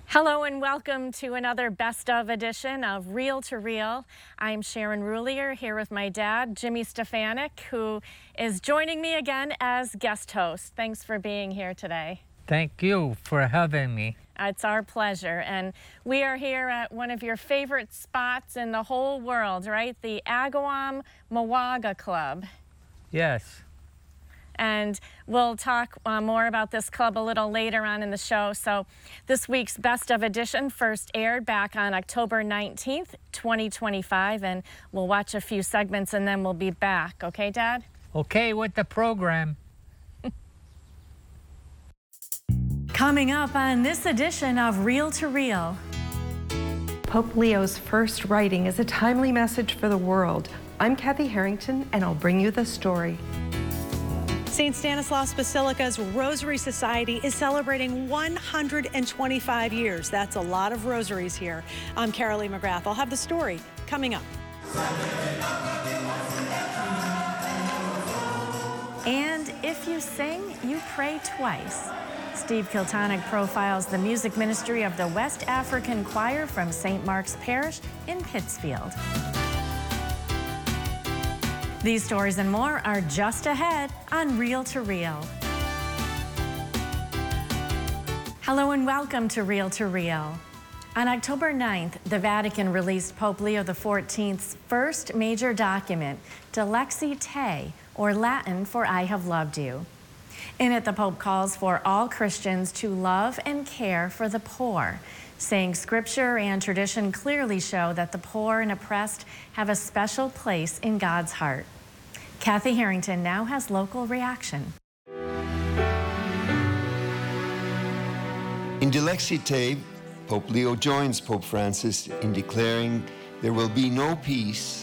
Hello and welcome to another best of edition of Reel to Reel. I'm Sharon Rulier here with my dad, Jimmy Stefanik, who is joining me again as guest host. Thanks for being here today. Thank you for having me. It's our pleasure. And we are here at one of your favorite spots in the whole world, right? The Agawam Mawaga Club. Yes. And we'll talk more about this club a little later on in the show. So this week's Best of Edition first aired back on October 19th, 2025. And we'll watch a few segments and then we'll be back. Okay, Dad? Okay with the program. Coming up on this edition of Reel to Reel. Pope Leo's first writing is a timely message for the world. I'm Kathy Harrington, and I'll bring you the story. St. Stanislaus Basilica's Rosary Society is celebrating 125 years. That's a lot of rosaries here. I'm Carolee McGrath. I'll have the story coming up. And if you sing, you pray twice. Steve Kiltonick profiles the music ministry of the West African Choir from St. Mark's Parish in Pittsfield. These stories and more are just ahead on Reel to Reel. Hello and welcome to Reel to Reel. On October 9th, the Vatican released Pope Leo XIV's first major document, Dilexi Te, or Latin for I have loved you. In it, the Pope calls for all Christians to love and care for the poor, saying Scripture and tradition clearly show that the poor and oppressed have a special place in God's heart. Kathy Harrington now has local reaction. In Dilexi Te, Pope Leo joins Pope Francis in declaring there will be no peace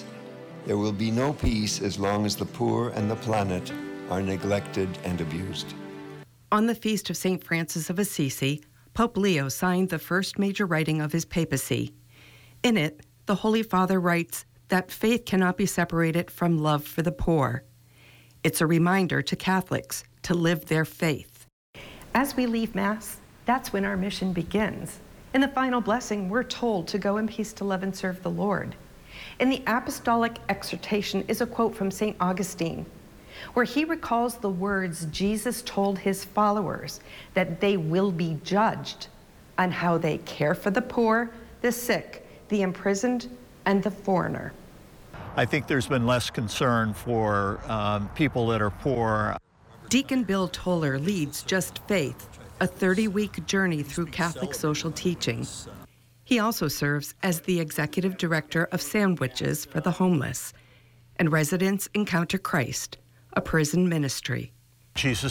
as long as the poor and the planet are neglected and abused. On the feast of St. Francis of Assisi, Pope Leo signed the first major writing of his papacy. In it, the Holy Father writes that faith cannot be separated from love for the poor. It's a reminder to Catholics to live their faith. As we leave Mass, that's when our mission begins. In the final blessing, we're told to go in peace to love and serve the Lord. In the Apostolic Exhortation is a quote from St. Augustine, where he recalls the words Jesus told his followers that they will be judged on how they care for the poor, the sick, the imprisoned, and the foreigner. I think there's been less concern for people that are poor. Deacon Bill Toller leads Just Faith, a 30-week journey through Catholic social teaching. He also serves as the executive director of Sandwiches for the Homeless, and Residents Encounter Christ, a prison ministry. Jesus